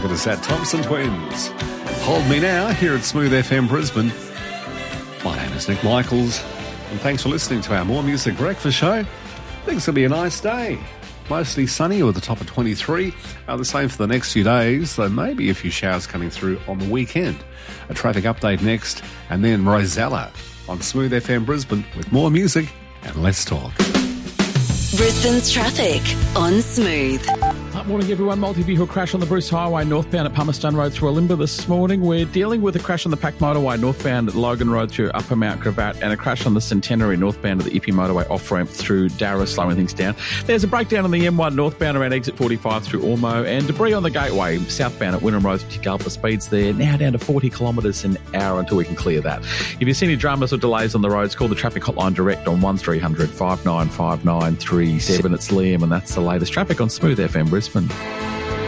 Look at us at Thompson Twins. Hold Me Now here at Smooth FM Brisbane. My name is Nick Michaels, and thanks for listening to our More Music Breakfast show. I think it's going to be a nice day. Mostly sunny or the top of 23. The same for the next few days, though maybe a few showers coming through on the weekend. A traffic update next, and then Rosella on Smooth FM Brisbane with more music and less talk. Brisbane's traffic on Smooth. Morning, everyone. Multi-vehicle crash on the Bruce Highway northbound at Palmerston Road through Olimba this morning. We're dealing with a crash on the Pack Motorway northbound at Logan Road through Upper Mount Gravatt, and a crash on the Centenary northbound at the Ippy Motorway off-ramp through Darra, slowing things down. There's a breakdown on the M1 northbound around exit 45 through Ormo, and debris on the Gateway southbound at Wynnum Road through Gulper. Speeds there now down to 40 kilometres an hour until we can clear that. If you see any dramas or delays on the roads, call the traffic hotline direct on 1300 5959 37. It's Liam, and that's the latest traffic on Smooth FM Brisbane.